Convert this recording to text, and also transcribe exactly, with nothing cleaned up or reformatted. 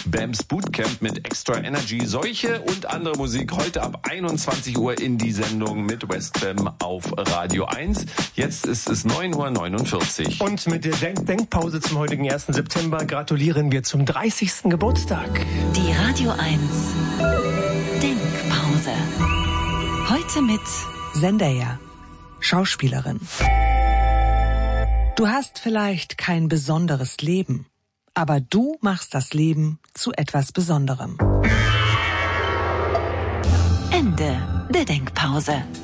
Bams Bootcamp mit Extra Energy. Solche und andere Musik heute ab einundzwanzig Uhr in die Sendung mit Westbam auf Radio eins. Jetzt ist es neun Uhr neunundvierzig. Und mit der Denk- Denkpause zum heutigen ersten September gratulieren wir zum dreißigsten Geburtstag. Die Radio eins Denkpause. Heute mit Zendaya, Schauspielerin. Du hast vielleicht kein besonderes Leben, aber du machst das Leben zu etwas Besonderem. Ende der Denkpause.